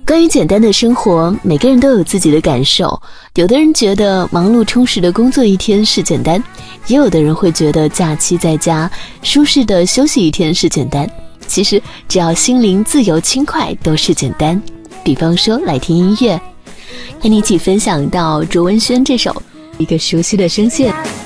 关于简单的生活，每个人都有自己的感受。有的人觉得忙碌充实的工作一天是简单，也有的人会觉得假期在家舒适的休息一天是简单。其实只要心灵自由轻快都是简单。比方说来听音乐，和你一起分享到卓文萱这首一个熟悉的声线。